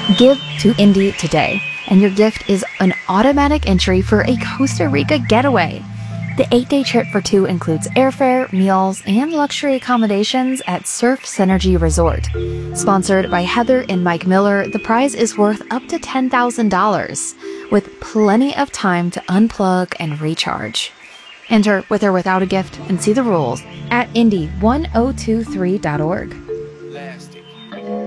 Give to Indie today, and your gift is an automatic entry for a Costa Rica getaway. The 8-day trip for two includes airfare, meals, and luxury accommodations at Surf Synergy Resort. Sponsored by Heather and Mike Miller, the prize is worth up to $10,000, with plenty of time to unplug and recharge. Enter with or without a gift and see the rules at indie1023.org.